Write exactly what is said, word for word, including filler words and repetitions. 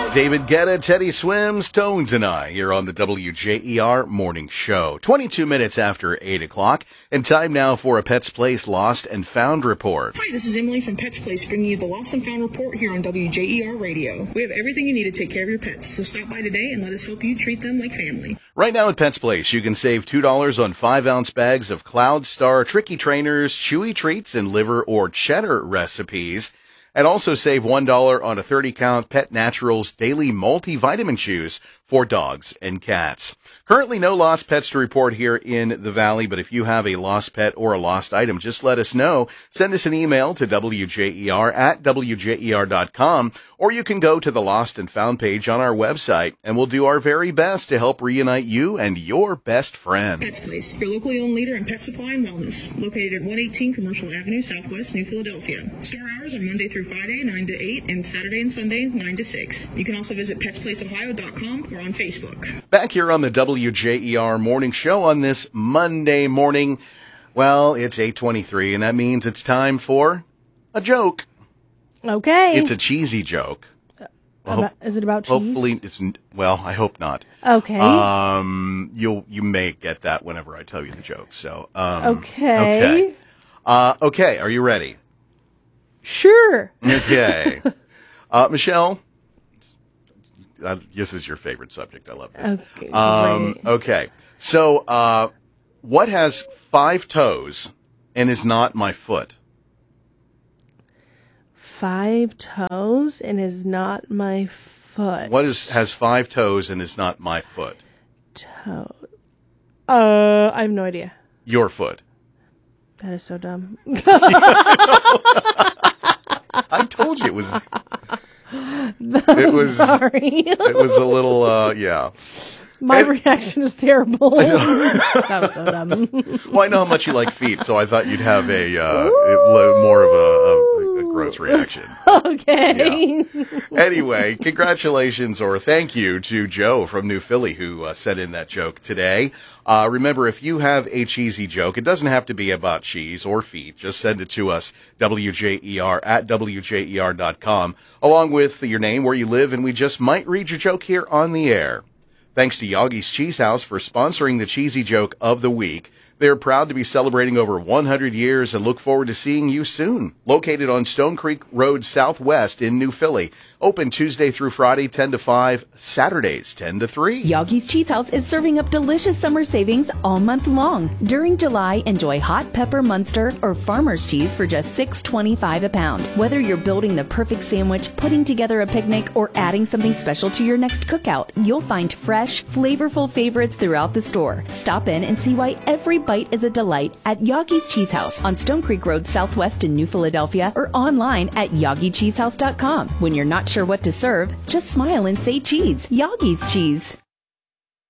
David Guetta, Teddy Swims, Tones and I here on the W J E R Morning Show. twenty-two minutes after eight o'clock, and time now for a Pets Place Lost and Found Report. Hi, this is Emily from Pets Place bringing you the Lost and Found Report here on W J E R Radio. We have everything you need to take care of your pets, so stop by today and let us help you treat them like family. Right now at Pets Place, you can save two dollars on five ounce bags of Cloud Star Tricky Trainers, Chewy Treats, and liver or cheddar recipes. And also save one dollar on a thirty count Pet Naturals Daily Multivitamin Chews for dogs and cats. Currently no lost pets to report here in the Valley, but if you have a lost pet or a lost item, just let us know. Send us an email to W J E R at W J E R dot com, or you can go to the Lost and Found page on our website, and we'll do our very best to help reunite you and your best friend. Pets Place, your locally owned leader in pet supply and wellness, located at one eighteen Commercial Avenue, Southwest, New Philadelphia. Store hours are Monday through Friday, nine to eight, and Saturday and Sunday, nine to six. You can also visit pets place ohio dot com or on Facebook. Back here on the W J E R Morning Show on this Monday morning. Well, it's eight twenty-three, and that means it's time for a joke. Okay. It's a cheesy joke. Well, about, is it about cheese? Hopefully it's, well, I hope not. Okay. Um, you'll, you may get that whenever I tell you the joke, so. Um, okay. Okay. Uh, okay, are you ready? Sure. Okay. uh, Michelle, uh, this is your favorite subject. I love this. Okay. Um, okay. So, uh, what has five toes and is not my foot? Five toes and is not my foot. What is has five toes and is not my foot? Toe. Uh, I have no idea. Your foot. That is so dumb. I told you it was. It was. Sorry. It was a little. Uh, yeah. My And- reaction was terrible. That was so dumb. Well, I know how much you like feet, so I thought you'd have a uh, it- more of a, a, a gross reaction. Okay. Yeah. Anyway, congratulations or thank you to Joe from New Philly who uh, sent in that joke today. Uh, remember, if you have a cheesy joke, it doesn't have to be about cheese or feet. Just send it to us, W J E R at W J E R dot com, along with your name, where you live, and we just might read your joke here on the air. Thanks to Yogi's Cheese House for sponsoring the Cheesy Joke of the Week. They're proud to be celebrating over one hundred years and look forward to seeing you soon. Located on Stone Creek Road Southwest in New Philly. Open Tuesday through Friday, ten to five, Saturdays, ten to three. Yogi's Cheese House is serving up delicious summer savings all month long. During July, enjoy hot pepper Munster or farmer's cheese for just six twenty-five a pound. Whether you're building the perfect sandwich, putting together a picnic, or adding something special to your next cookout, you'll find fresh, flavorful favorites throughout the store. Stop in and see why every bite is a delight at Yogi's Cheese House on Stone Creek Road Southwest in New Philadelphia, or online at yogi cheese house dot com. When you're not sure what to serve, just smile and say cheese. Yogi's Cheese.